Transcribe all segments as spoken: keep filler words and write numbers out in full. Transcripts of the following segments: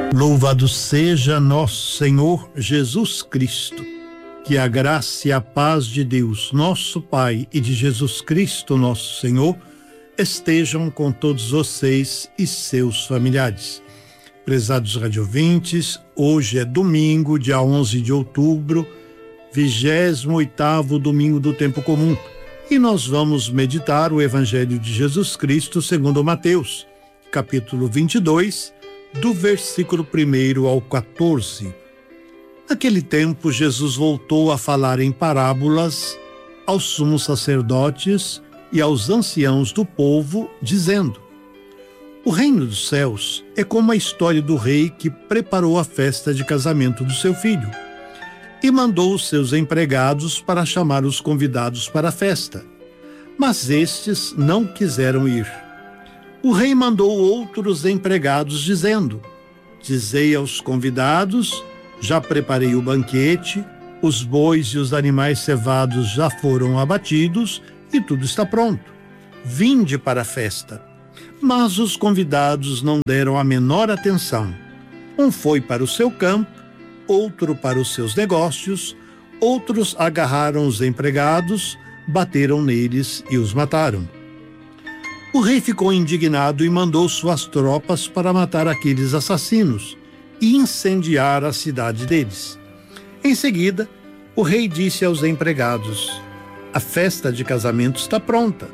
Louvado seja nosso Senhor Jesus Cristo. Que a graça e a paz de Deus, nosso Pai, e de Jesus Cristo, nosso Senhor, estejam com todos vocês e seus familiares. Prezados radiovintes, hoje é domingo, dia onze de outubro, vigésimo oitavo domingo do tempo comum, e nós vamos meditar o Evangelho de Jesus Cristo segundo Mateus, capítulo vinte e dois, do versículo primeiro ao quatorze. Naquele tempo, Jesus voltou a falar em parábolas aos sumos sacerdotes e aos anciãos do povo, dizendo: o reino dos céus é como a história do rei que preparou a festa de casamento do seu filho e mandou os seus empregados para chamar os convidados para a festa. Mas estes não quiseram ir. O rei mandou outros empregados, dizendo: dizei aos convidados: já preparei o banquete, os bois e os animais cevados já foram abatidos e tudo está pronto. Vinde para a festa. Mas os convidados não deram a menor atenção. Um foi para o seu campo, outro para os seus negócios, outros agarraram os empregados, bateram neles e os mataram. O rei ficou indignado e mandou suas tropas para matar aqueles assassinos e incendiar a cidade deles. Em seguida, o rei disse aos empregados: a festa de casamento está pronta,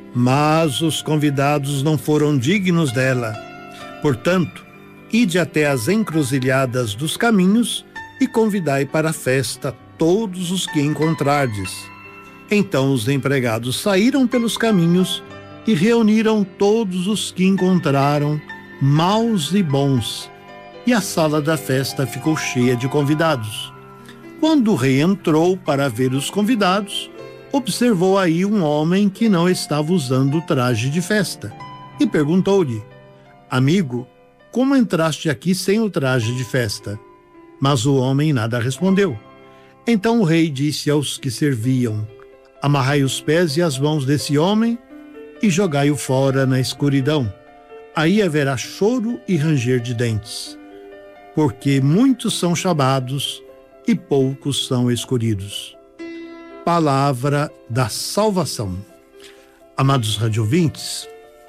mas os convidados não foram dignos dela. Portanto, ide até as encruzilhadas dos caminhos e convidai para a festa todos os que encontrardes. Então os empregados saíram pelos caminhos e reuniram todos os que encontraram, maus e bons, e a sala da festa ficou cheia de convidados. Quando o rei entrou para ver os convidados, observou aí um homem que não estava usando o traje de festa e perguntou-lhe: amigo, como entraste aqui sem o traje de festa? Mas o homem nada respondeu. Então o rei disse aos que serviam: amarrai os pés e as mãos desse homem e jogai-o fora na escuridão. Aí haverá choro e ranger de dentes, porque muitos são chamados e poucos são escolhidos. Palavra da salvação. Amados radiovintes,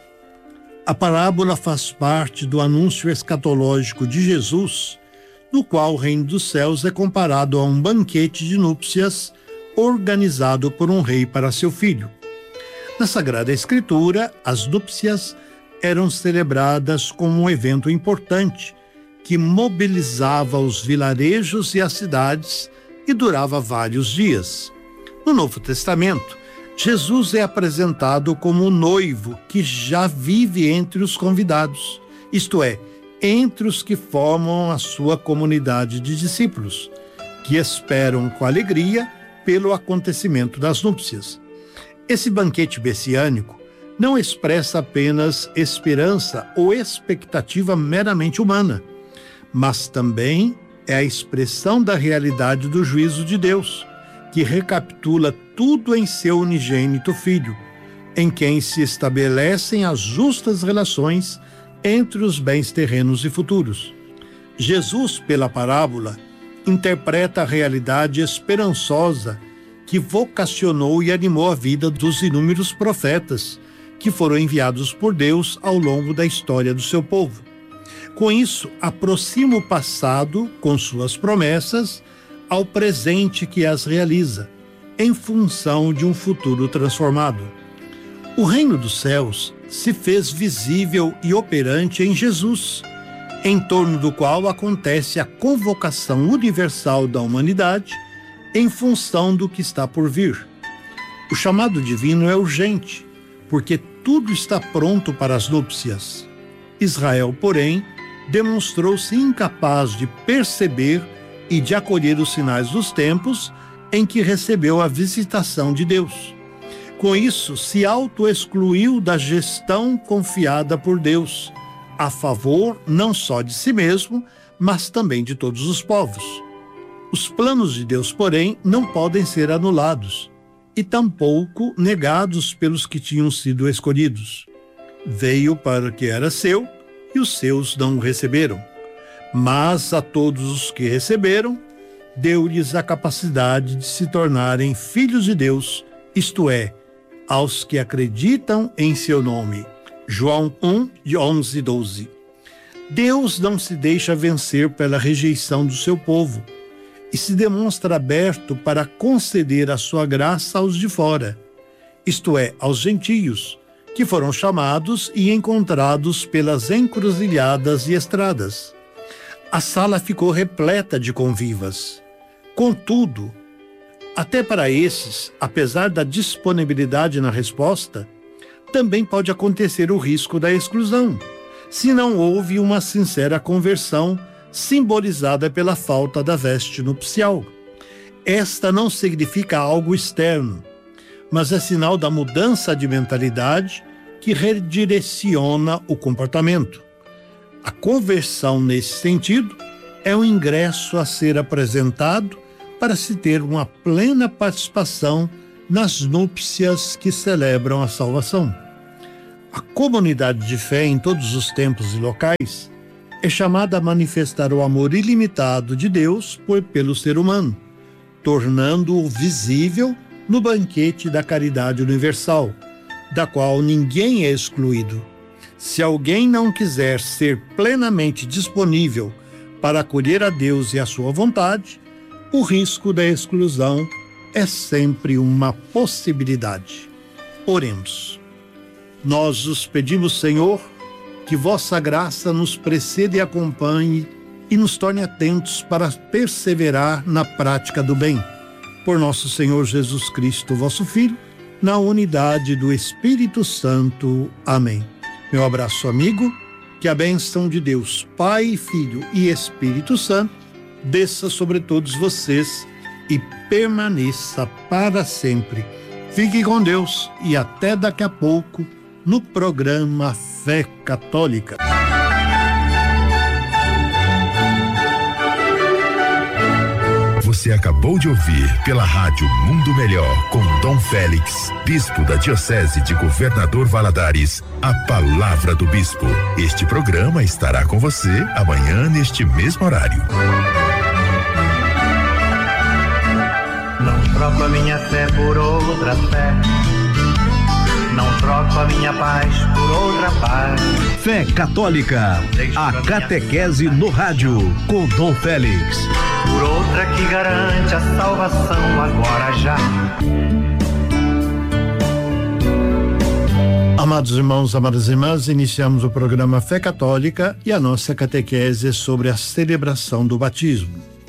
a parábola faz parte do anúncio escatológico de Jesus, no qual o reino dos céus é comparado a um banquete de núpcias organizado por um rei para seu filho. Na Sagrada Escritura, as núpcias eram celebradas como um evento importante que mobilizava os vilarejos e as cidades e durava vários dias. No Novo Testamento, Jesus é apresentado como o noivo que já vive entre os convidados, isto é, entre os que formam a sua comunidade de discípulos, que esperam com alegria pelo acontecimento das núpcias. Esse banquete messiânico não expressa apenas esperança ou expectativa meramente humana, mas também é a expressão da realidade do juízo de Deus, que recapitula tudo em seu unigênito Filho, em quem se estabelecem as justas relações entre os bens terrenos e futuros. Jesus, pela parábola, interpreta a realidade esperançosa que vocacionou e animou a vida dos inúmeros profetas que foram enviados por Deus ao longo da história do seu povo. Com isso, aproxima o passado, com suas promessas, ao presente que as realiza, em função de um futuro transformado. O reino dos céus se fez visível e operante em Jesus, em torno do qual acontece a convocação universal da humanidade em função do que está por vir. O chamado divino é urgente, porque tudo está pronto para as núpcias. Israel, porém, demonstrou-se incapaz de perceber e de acolher os sinais dos tempos em que recebeu a visitação de Deus. Com isso, se auto-excluiu da gestão confiada por Deus, a favor não só de si mesmo, mas também de todos os povos. Os planos de Deus, porém, não podem ser anulados, e tampouco negados pelos que tinham sido escolhidos. Veio para o que era seu, e os seus não o receberam. Mas a todos os que receberam, deu-lhes a capacidade de se tornarem filhos de Deus, isto é, aos que acreditam em seu nome. João um, de onze e doze. Deus não se deixa vencer pela rejeição do seu povo e se demonstra aberto para conceder a sua graça aos de fora, isto é, aos gentios, que foram chamados e encontrados pelas encruzilhadas e estradas. A sala ficou repleta de convivas. Contudo, até para esses, apesar da disponibilidade na resposta, também pode acontecer o risco da exclusão, se não houve uma sincera conversão simbolizada pela falta da veste nupcial. Esta não significa algo externo, mas é sinal da mudança de mentalidade que redireciona o comportamento. A conversão, nesse sentido, é um ingresso a ser apresentado para se ter uma plena participação nas núpcias que celebram a salvação. A comunidade de fé em todos os tempos e locais é chamada a manifestar o amor ilimitado de Deus por, pelo ser humano, tornando-o visível no banquete da caridade universal, da qual ninguém é excluído. Se alguém não quiser ser plenamente disponível para acolher a Deus e a sua vontade, o risco da exclusão é sempre uma possibilidade. Oremos. Nós os pedimos, Senhor, que vossa graça nos preceda e acompanhe e nos torne atentos para perseverar na prática do bem. Por nosso Senhor Jesus Cristo, vosso Filho, na unidade do Espírito Santo. Amém. Meu abraço, amigo, que a bênção de Deus, Pai, Filho e Espírito Santo, desça sobre todos vocês e permaneça para sempre. Fique com Deus e até daqui a pouco no programa Fé Católica. Você acabou de ouvir pela Rádio Mundo Melhor, com Dom Félix, bispo da Diocese de Governador Valadares, a Palavra do Bispo. Este programa estará com você amanhã neste mesmo horário. Não troco a minha fé por outra fé, não troco a minha paz por outra paz. Fé Católica, a catequese no rádio, com Dom Félix. Por outra que garante a salvação agora já. Amados irmãos, amadas irmãs, iniciamos o programa Fé Católica e a nossa catequese é sobre a celebração do batismo.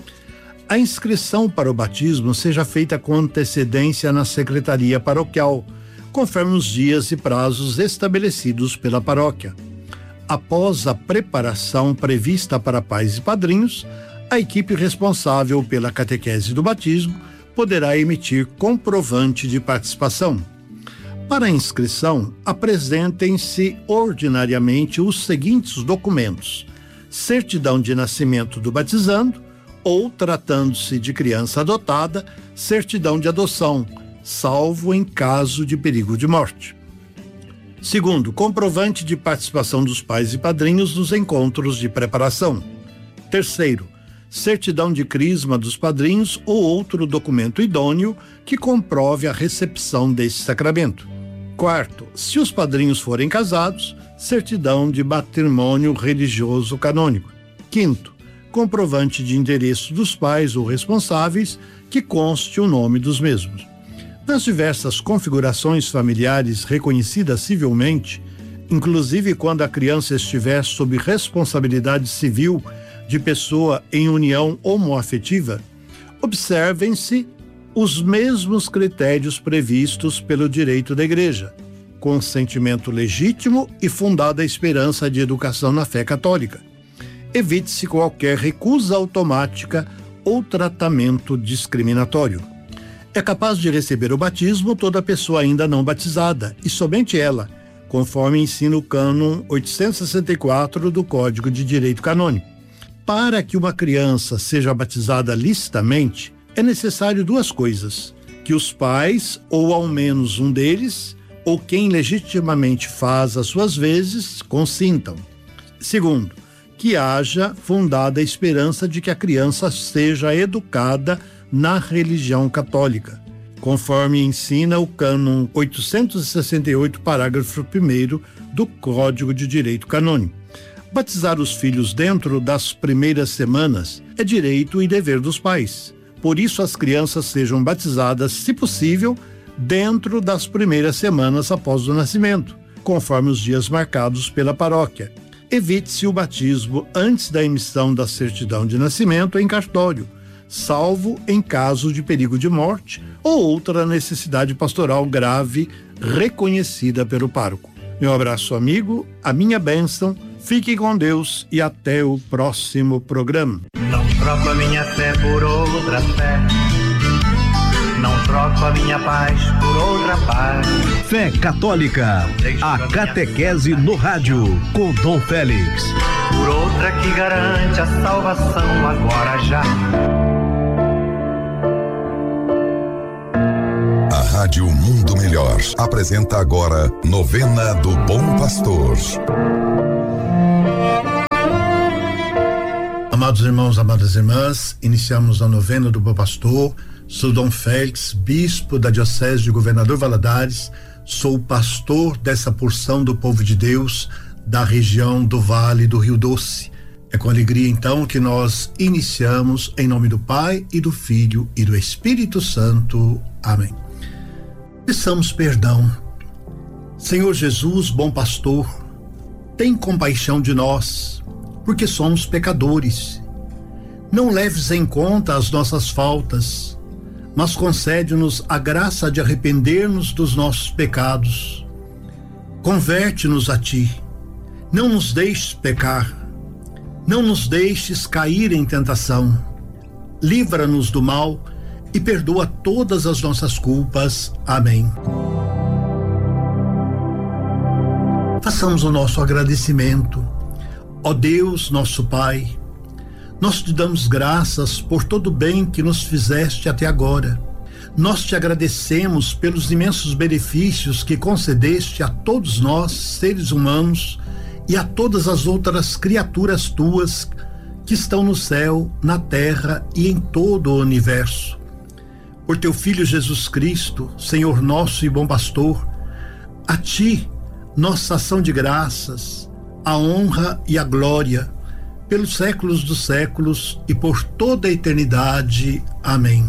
A inscrição para o batismo seja feita com antecedência na secretaria paroquial, conforme os dias e prazos estabelecidos pela paróquia. Após a preparação prevista para pais e padrinhos, a equipe responsável pela catequese do batismo poderá emitir comprovante de participação. Para a inscrição, apresentem-se ordinariamente os seguintes documentos: certidão de nascimento do batizando, ou, tratando-se de criança adotada, certidão de adoção, salvo em caso de perigo de morte. Segundo, comprovante de participação dos pais e padrinhos nos encontros de preparação. Terceiro, certidão de crisma dos padrinhos ou outro documento idôneo que comprove a recepção desse sacramento. Quarto, se os padrinhos forem casados, certidão de matrimônio religioso canônico. Quinto, comprovante de endereço dos pais ou responsáveis que conste o nome dos mesmos. Nas diversas configurações familiares reconhecidas civilmente, inclusive quando a criança estiver sob responsabilidade civil de pessoa em união homoafetiva, observem-se os mesmos critérios previstos pelo direito da Igreja: consentimento legítimo e fundada a esperança de educação na fé católica. Evite-se qualquer recusa automática ou tratamento discriminatório. É capaz de receber o batismo toda pessoa ainda não batizada, e somente ela, conforme ensina o cânon oitocentos e sessenta e quatro do Código de Direito Canônico. Para que uma criança seja batizada licitamente, é necessário duas coisas: que os pais, ou ao menos um deles, ou quem legitimamente faz as suas vezes, consintam. Segundo, que haja fundada a esperança de que a criança seja educada na religião católica, conforme ensina o cânon oitocentos e sessenta e oito, parágrafo primeiro do Código de Direito Canônico. Batizar os filhos dentro das primeiras semanas é direito e dever dos pais. Por isso, as crianças sejam batizadas, se possível, dentro das primeiras semanas após o nascimento, conforme os dias marcados pela paróquia. Evite-se o batismo antes da emissão da certidão de nascimento em cartório, salvo em caso de perigo de morte ou outra necessidade pastoral grave reconhecida pelo pároco. Meu abraço, amigo, a minha bênção, fique com Deus e até o próximo programa. Não troco a minha fé por outra fé, não troco a minha paz por outra paz. Fé Católica, a catequese no rádio, com Dom Félix. Por outra que garante a salvação agora já. A Rádio Mundo Melhor apresenta agora Novena do Bom Pastor. Amados irmãos, amadas irmãs, iniciamos a Novena do Bom Pastor. Sou Dom Félix, bispo da Diocese de Governador Valadares, sou pastor dessa porção do povo de Deus da região do Vale do Rio Doce. É com alegria então que nós iniciamos em nome do Pai e do Filho e do Espírito Santo. Amém. Peçamos perdão. Senhor Jesus, bom pastor, tem compaixão de nós, porque somos pecadores. Não leves em conta as nossas faltas, mas concede-nos a graça de arrepender-nos dos nossos pecados. Converte-nos a Ti. Não nos deixes pecar. Não nos deixes cair em tentação. Livra-nos do mal e perdoa todas as nossas culpas. Amém. Façamos o nosso agradecimento. Ó Deus, nosso Pai, nós te damos graças por todo o bem que nos fizeste até agora. Nós te agradecemos pelos imensos benefícios que concedeste a todos nós, seres humanos, e a todas as outras criaturas tuas que estão no céu, na terra e em todo o universo. Por teu Filho Jesus Cristo, Senhor nosso e bom pastor, a Ti, nossa ação de graças, a honra e a glória, pelos séculos dos séculos e por toda a eternidade. Amém.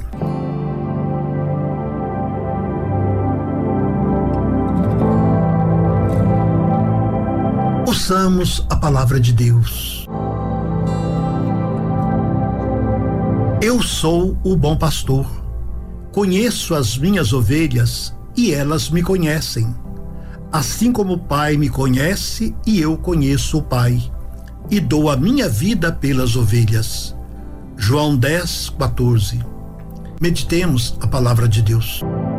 Ouçamos a palavra de Deus. Eu sou o bom pastor. Conheço as minhas ovelhas e elas me conhecem. Assim como o Pai me conhece e eu conheço o Pai, e dou a minha vida pelas ovelhas. João dez, quatorze. Meditemos a palavra de Deus.